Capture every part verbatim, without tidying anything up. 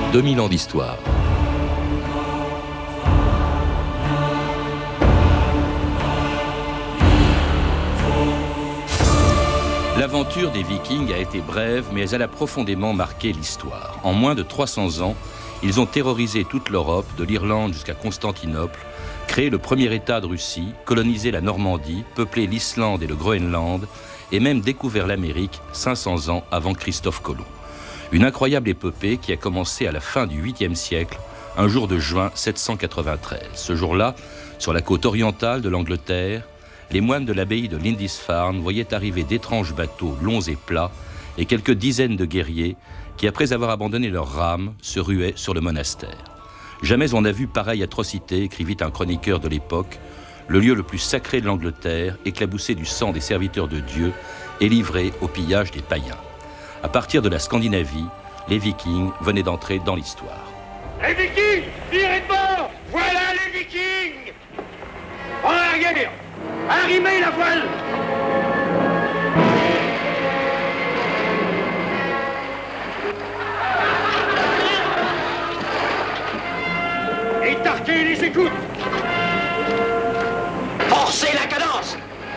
deux mille ans d'histoire. L'aventure des Vikings a été brève, mais elle a profondément marqué l'histoire. En moins de trois cents ans, ils ont terrorisé toute l'Europe, de l'Irlande jusqu'à Constantinople, créé le premier État de Russie, colonisé la Normandie, peuplé l'Islande et le Groenland, et même découvert l'Amérique cinq cents ans avant Christophe Colomb. Une incroyable épopée qui a commencé à la fin du huitième siècle, un jour de juin sept cent quatre-vingt-treize. Ce jour-là, sur la côte orientale de l'Angleterre, les moines de l'abbaye de Lindisfarne voyaient arriver d'étranges bateaux longs et plats et quelques dizaines de guerriers qui, après avoir abandonné leurs rames, se ruaient sur le monastère. Jamais on n'a vu pareille atrocité, écrivit un chroniqueur de l'époque, le lieu le plus sacré de l'Angleterre, éclaboussé du sang des serviteurs de Dieu et livré au pillage des païens. À partir de la Scandinavie, les Vikings venaient d'entrer dans l'histoire. Les Vikings, tirez de bord! Voilà les Vikings! En arrière! Arrimez la voile! Étartez les écoutes! Forcez la cadence!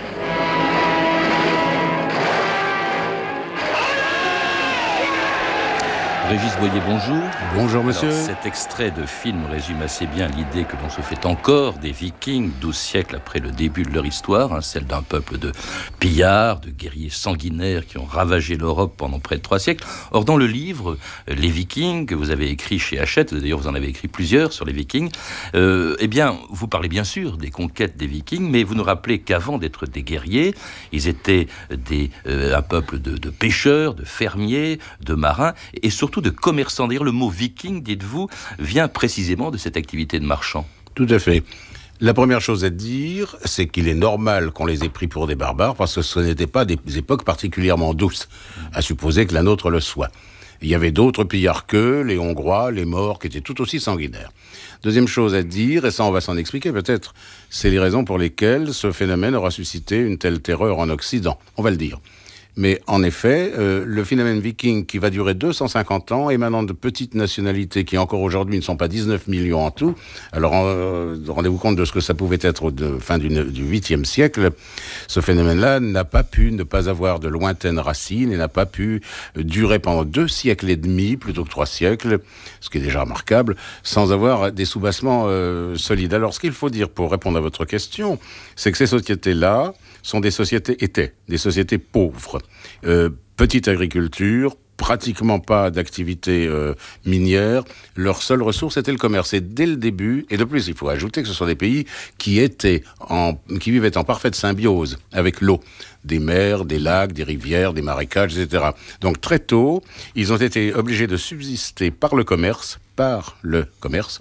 Régis Boyer, bonjour. Bonjour monsieur. Alors, cet extrait de film résume assez bien l'idée que l'on se fait encore des Vikings, douze siècles après le début de leur histoire, hein, celle d'un peuple de pillards, de guerriers sanguinaires qui ont ravagé l'Europe pendant près de trois siècles. Or, dans le livre Les Vikings, que vous avez écrit chez Hachette, d'ailleurs vous en avez écrit plusieurs sur les Vikings, euh, eh bien, vous parlez bien sûr des conquêtes des Vikings, mais vous nous rappelez qu'avant d'être des guerriers, ils étaient des, euh, un peuple de, de pêcheurs, de fermiers, de marins, et surtout de commerçants. D'ailleurs, le mot viking, dites-vous, vient précisément de cette activité de marchand. Tout à fait. La première chose à dire, c'est qu'il est normal qu'on les ait pris pour des barbares, parce que ce n'étaient pas des époques particulièrement douces, à supposer que la nôtre le soit. Il y avait d'autres pillards qu'eux, les Hongrois, les Maures, qui étaient tout aussi sanguinaires. Deuxième chose à dire, et ça on va s'en expliquer peut-être, c'est les raisons pour lesquelles ce phénomène aura suscité une telle terreur en Occident. On va le dire. Mais en effet, euh, le phénomène viking qui va durer deux cent cinquante ans, émanant de petites nationalités qui encore aujourd'hui ne sont pas dix-neuf millions en tout, alors euh, rendez-vous compte de ce que ça pouvait être de fin du, du huitième siècle, ce phénomène-là n'a pas pu ne pas avoir de lointaines racines et n'a pas pu durer pendant deux siècles et demi, plutôt que trois siècles, ce qui est déjà remarquable, sans avoir des soubassements euh, solides. Alors ce qu'il faut dire pour répondre à votre question, c'est que ces sociétés-là sont des sociétés, étaient des sociétés pauvres. Euh, petite agriculture, pratiquement pas d'activité euh, minière, leur seule ressource était le commerce. Et dès le début, et de plus, il faut ajouter que ce sont des pays qui étaient en, qui vivaient en parfaite symbiose avec l'eau. Des mers, des lacs, des rivières, des marécages, et cetera. Donc très tôt, ils ont été obligés de subsister par le commerce, par le commerce,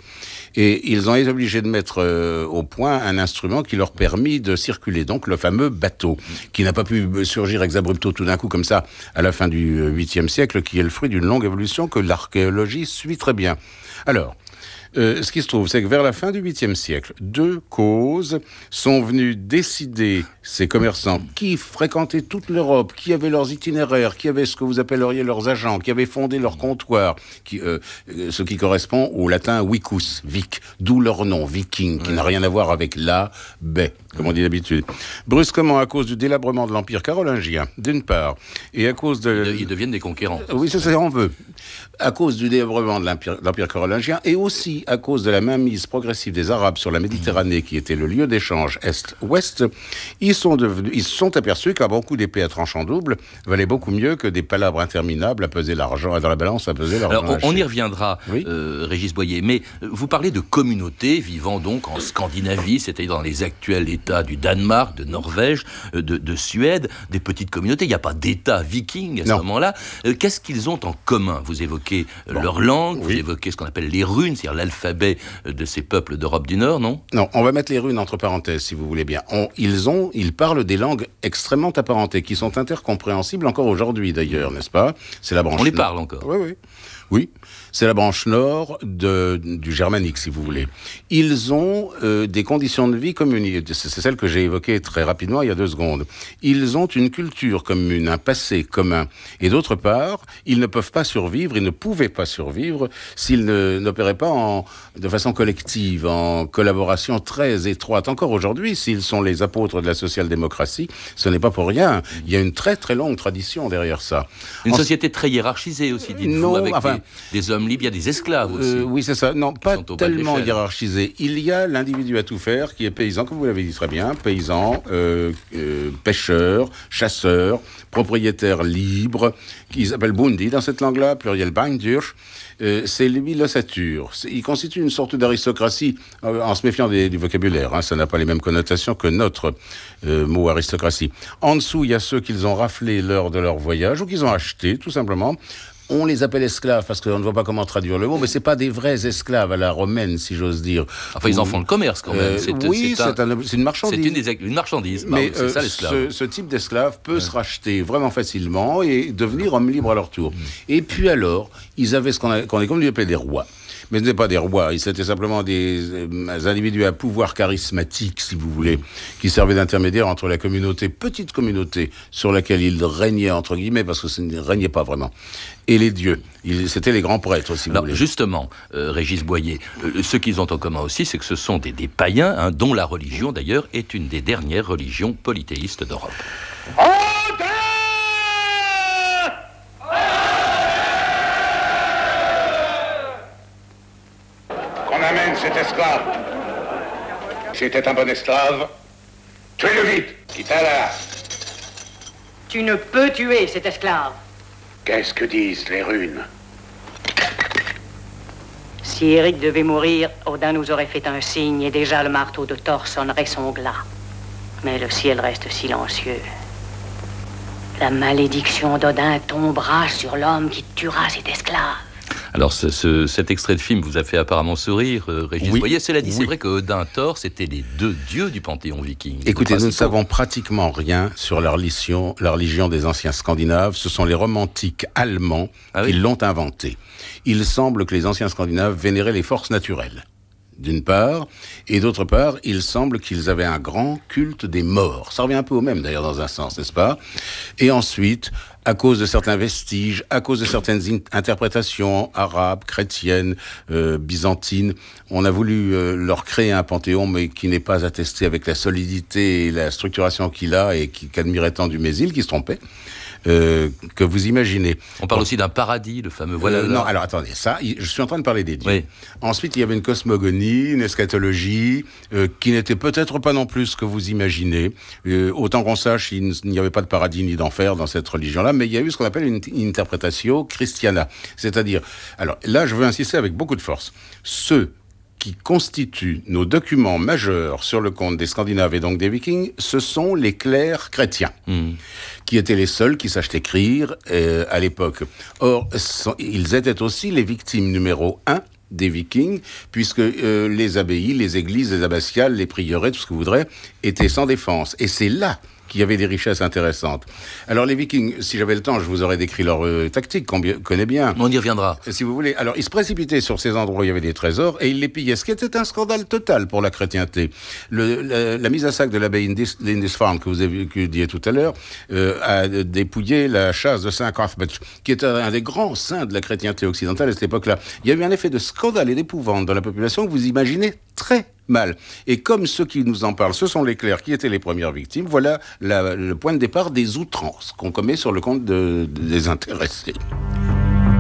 et ils ont été obligés de mettre euh, au point un instrument qui leur permit de circuler, donc le fameux bateau, qui n'a pas pu surgir ex abrupto tout d'un coup comme ça à la fin du huitième siècle, qui est le fruit d'une longue évolution que l'archéologie suit très bien. Alors, Euh, ce qui se trouve, c'est que vers la fin du huitième siècle, deux causes sont venues décider ces commerçants qui fréquentaient toute l'Europe, qui avaient leurs itinéraires, qui avaient ce que vous appelleriez leurs agents, qui avaient fondé leurs comptoirs, qui, euh, ce qui correspond au latin vicus, vic, d'où leur nom, viking, qui ouais. n'a rien à voir avec la baie, comme on dit d'habitude. Brusquement, à cause du délabrement de l'Empire carolingien, d'une part, et à cause de... Ils deviennent des conquérants. Oui, c'est ça, on veut. À cause du délabrement de l'Empire, l'Empire carolingien, et aussi à cause de la mainmise progressive des Arabes sur la Méditerranée, qui était le lieu d'échange Est-Ouest, ils sont devenus, ils se sont aperçus qu'un bon coup d'épée à tranchant double valait beaucoup mieux que des palabres interminables à peser l'argent, dans la balance à peser l'argent. Alors, on, on y reviendra, oui euh, Régis Boyer, mais vous parlez de communautés vivant donc en Scandinavie, c'est-à-dire dans les actuels États du Danemark, de Norvège, de, de Suède, des petites communautés. Il n'y a pas d'État viking à ce non. moment-là. Euh, qu'est-ce qu'ils ont en commun? Vous évoquez bon. leur langue, oui. vous évoquez ce qu'on appelle les runes, c'est-à-dire l'alphabet l'alphabet de ces peuples d'Europe du Nord, non ? Non, on va mettre les runes entre parenthèses, si vous voulez bien. On, ils, ont, ils parlent des langues extrêmement apparentées, qui sont intercompréhensibles encore aujourd'hui, d'ailleurs, n'est-ce pas ? C'est la branche On les nord. parle encore. Oui, oui. Oui, c'est la branche nord de, du germanique, si vous voulez. Ils ont euh, des conditions de vie communes. C'est celle que j'ai évoquée très rapidement il y a deux secondes. Ils ont une culture commune, un passé commun. Et d'autre part, ils ne peuvent pas survivre, ils ne pouvaient pas survivre s'ils ne, n'opéraient pas en, de façon collective, en collaboration très étroite. Encore aujourd'hui, s'ils sont les apôtres de la social-démocratie, ce n'est pas pour rien. Il y a une très très longue tradition derrière ça. Une en... société très hiérarchisée aussi, dites-vous, non, avec enfin, des, des hommes libres, il y a des esclaves aussi. Euh, oui, c'est ça. Non, pas tellement d'échelle. hiérarchisé. Il y a l'individu à tout faire qui est paysan, comme vous l'avez dit très bien, paysan, euh, euh, pêcheur, chasseur, propriétaire libre, qui s'appelle Bundi dans cette langue-là, pluriel Beindur. Euh, c'est lui l'ossature. C'est, il constitue une sorte d'aristocratie, euh, en se méfiant des, du vocabulaire. Hein, ça n'a pas les mêmes connotations que notre euh, mot aristocratie. En dessous, il y a ceux qu'ils ont raflés lors de leur voyage ou qu'ils ont achetés, tout simplement. On les appelle esclaves parce qu'on ne voit pas comment traduire le mot, mais c'est pas des vrais esclaves à la romaine, si j'ose dire. Enfin, ils en font le commerce quand même. Euh, c'est, oui, c'est, un, c'est, un, c'est une marchandise. C'est une, des, une marchandise, mais pardon, c'est euh, ça l'esclave. Ce, ce type d'esclave peut ouais. se racheter vraiment facilement et devenir homme libre à leur tour. Mmh. Et puis alors, ils avaient ce qu'on, a, qu'on est comme appelait des rois. Mais ce n'étaient pas des rois, ils étaient simplement des euh, individus à pouvoir charismatique, si vous voulez, qui servaient d'intermédiaire entre la communauté, petite communauté, sur laquelle ils régnaient, entre guillemets, parce que ça ne régnait pas vraiment, et les dieux. Ils, c'était les grands prêtres, si vous Alors, voulez. Justement, euh, Régis Boyer, euh, ce qu'ils ont en commun aussi, c'est que ce sont des, des païens, hein, dont la religion, d'ailleurs, est une des dernières religions polythéistes d'Europe. Amène cet esclave. C'était un bon esclave. Tuez-le vite. Quitte à là. Tu ne peux tuer cet esclave. Qu'est-ce que disent les runes ? Si Éric devait mourir, Odin nous aurait fait un signe et déjà le marteau de Thor sonnerait son glas. Mais le ciel reste silencieux. La malédiction d'Odin tombera sur l'homme qui tuera cet esclave. Alors, ce, ce, cet extrait de film vous a fait apparemment sourire, euh, Régis oui, Boyer. Cela dit, oui. C'est vrai que Odin, Thor, c'était les deux dieux du panthéon viking. Écoutez, nous ne savons pratiquement rien sur la religion, la religion des anciens Scandinaves. Ce sont les romantiques allemands ah oui. qui l'ont inventée. Il semble que les anciens Scandinaves vénéraient les forces naturelles, d'une part, et d'autre part, il semble qu'ils avaient un grand culte des morts. Ça revient un peu au même, d'ailleurs, dans un sens, n'est-ce pas ? Et ensuite, à cause de certains vestiges, à cause de certaines in- interprétations arabes, chrétiennes, euh, byzantines, on a voulu euh, leur créer un panthéon, mais qui n'est pas attesté avec la solidité et la structuration qu'il a, et qui, qu'admirait tant du Mésil, qui se trompait. Euh, que vous imaginez. On parle bon. aussi d'un paradis, le fameux... Voilà, euh, non, alors attendez, ça, je suis en train de parler des dieux. Oui. Ensuite, il y avait une cosmogonie, une eschatologie, euh, qui n'était peut-être pas non plus ce que vous imaginez. Euh, autant qu'on sache, il n'y avait pas de paradis ni d'enfer dans cette religion-là, mais il y a eu ce qu'on appelle une, une interpretatio christiana. C'est-à-dire, alors là, je veux insister avec beaucoup de force. Ceux qui constituent nos documents majeurs sur le compte des Scandinaves et donc des Vikings, ce sont les clercs chrétiens, mmh. qui étaient les seuls qui sachent écrire euh, à l'époque. Or, so, ils étaient aussi les victimes numéro un des Vikings, puisque euh, les abbayes, les églises, les abbatiales, les prieurés, tout ce que vous voudrez, étaient sans défense. Et c'est là qu'il y avait des richesses intéressantes. Alors les Vikings, si j'avais le temps, je vous aurais décrit leur euh, tactique, qu'on bi- connaît bien. On y reviendra. Si vous voulez. Alors ils se précipitaient sur ces endroits où il y avait des trésors et ils les pillaient, ce qui était un scandale total pour la chrétienté. Le, la, la mise à sac de l'abbaye Lindisfarne, que vous avez que dit tout à l'heure, euh, a dépouillé la chasse de Saint Cuthbert, qui était un des grands saints de la chrétienté occidentale à cette époque-là. Il y a eu un effet de scandale et d'épouvante dans la population que vous imaginez très mal. Et comme ceux qui nous en parlent, ce sont les clercs qui étaient les premières victimes, voilà la, le point de départ des outrances qu'on commet sur le compte de, de, des intéressés.